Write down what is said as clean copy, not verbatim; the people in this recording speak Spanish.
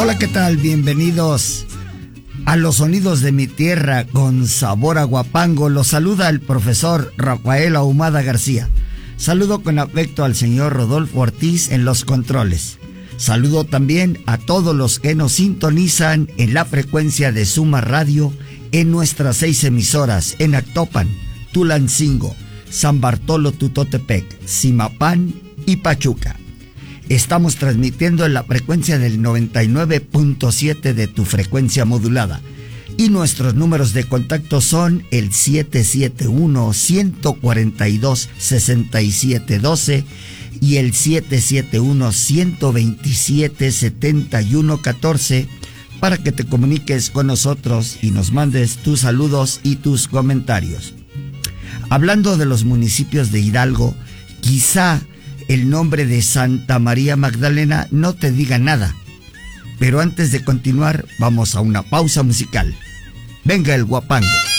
Hola, ¿qué tal? Bienvenidos a los sonidos de mi tierra con sabor a Huapango. Los saluda el profesor Rafael Ahumada García. Saludo con afecto al señor Rodolfo Ortiz en los controles. Saludo también a todos los que nos sintonizan en la frecuencia de Suma Radio en nuestras 6 emisoras en Actopan, Tulancingo, San Bartolo Tutotepec, Zimapán y Pachuca. Estamos transmitiendo en la frecuencia del 99.7 de tu frecuencia modulada. Y nuestros números de contacto son el 771-142-6712 y el 771-127-7114 para que te comuniques con nosotros y nos mandes tus saludos y tus comentarios. Hablando de los municipios de Hidalgo, quizá el nombre de Santa María Magdalena no te diga nada. Pero antes de continuar, vamos a una pausa musical. Venga el Huapango.